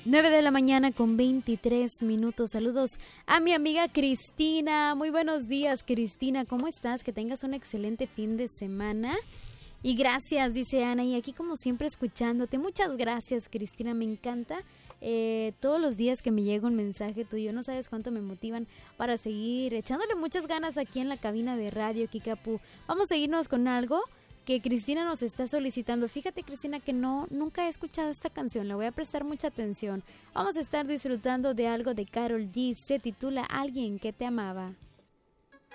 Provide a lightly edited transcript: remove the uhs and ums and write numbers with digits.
9 de la mañana con 23 minutos. Saludos a mi amiga Cristina. Muy buenos días, Cristina. ¿Cómo estás? Que tengas un excelente fin de semana. Y gracias, dice Ana. Y aquí como siempre escuchándote. Muchas gracias, Cristina. Me encanta. Todos los días que me llega un mensaje tuyo, no sabes cuánto me motivan para seguir echándole muchas ganas aquí en la cabina de Radio Kikapu. Vamos a irnos con algo que Cristina nos está solicitando. Fíjate, Cristina, que nunca he escuchado esta canción, le voy a prestar mucha atención. Vamos a estar disfrutando de algo de Karol G, se titula Alguien que te amaba.